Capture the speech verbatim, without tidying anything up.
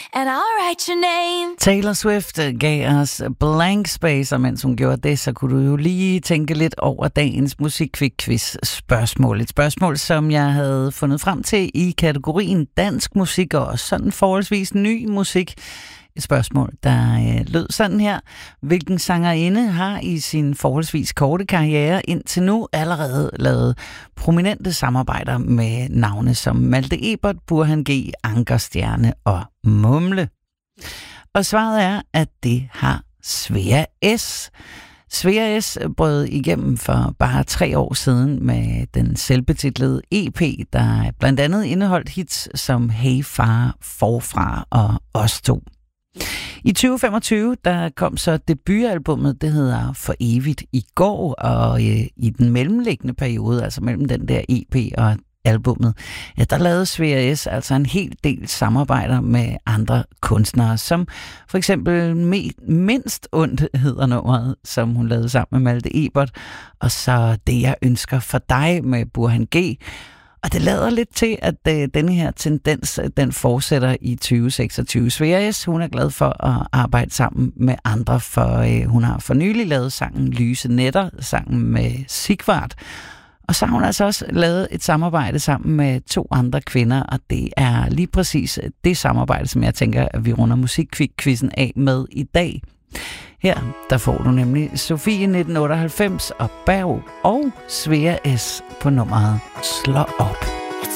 and I'll write your name. Taylor Swift gav os Blank Space, og mens hun gjorde det, så kunne du jo lige tænke lidt over dagens musikquiz-spørgsmål. Et spørgsmål, som jeg havde fundet frem til i kategorien dansk musik og sådan forholdsvis ny musik. Et spørgsmål, der øh, lød sådan her. Hvilken sangerinde har i sin forholdsvis korte karriere indtil nu allerede lavet prominente samarbejder med navne som Malte Ebert, Burhan G, Ankerstjerne og Mumle? Og svaret er, at det har Svea S. Svea S brød igennem for bare tre år siden med den selvbetitlede E P, der blandt andet indeholdt hits som Hey Far, Forfra og Os To. I tyve femogtyve, der kom så debutalbummet, det hedder For Evigt i går, og øh, i den mellemliggende periode, altså mellem den der E P og albummet, ja, der lavede Svea S altså en hel del samarbejder med andre kunstnere, som for eksempel me- Mindst Ondt hedder nummeret, som hun lavede sammen med Malte Ebert, og så Det Jeg Ønsker for Dig med Burhan G. Og det lader lidt til, at øh, denne her tendens, den fortsætter i tyve seksogtyve. Svea S, hun er glad for at arbejde sammen med andre, for øh, hun har for nylig lavet sangen Lyse Nætter, sangen med Sigvard. Og så har hun altså også lavet et samarbejde sammen med to andre kvinder, og det er lige præcis det samarbejde, som jeg tænker, at vi runder musikquizzen af med i dag. Her, der får du nemlig Sofie nitten otteoghalvfems og Berg og Svea S på nummeret Slå Op.